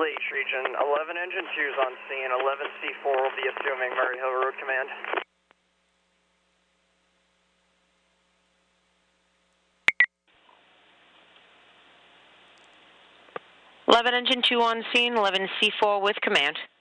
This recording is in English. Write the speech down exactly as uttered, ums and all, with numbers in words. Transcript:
H region. eleven engine two's on scene. eleven C four will be assuming Murray Hill Road Command. eleven engine two on scene. eleven C four with command.